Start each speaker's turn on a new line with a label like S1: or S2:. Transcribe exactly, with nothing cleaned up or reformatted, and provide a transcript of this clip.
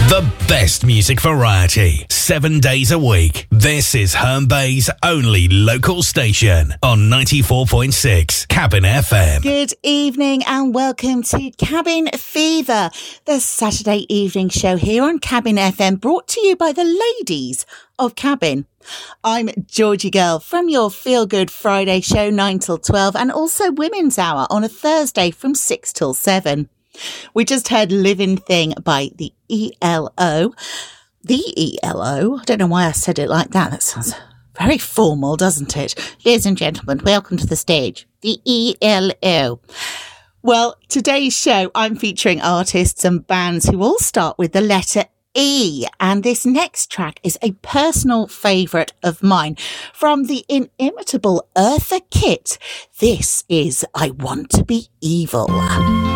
S1: The best music variety, seven days a week. This is Herne Bay's only local station on ninety-four point six Cabin F M.
S2: Good evening and welcome to Cabin Fever, the Saturday evening show here on Cabin F M, brought to you by the ladies of Cabin. I'm Georgie Girl from your Feel Good Friday show nine till twelve, and also Women's Hour on a Thursday from six till seven. We just heard Living Thing by the E L O. The E L O? I don't know why I said it like that. That sounds very formal, doesn't it? Ladies and gentlemen, welcome to the stage. The E L O. Well, today's show, I'm featuring artists and bands who all start with the letter E, and this next track is a personal favourite of mine from the inimitable Eartha Kitt. This is I Want to Be Evil.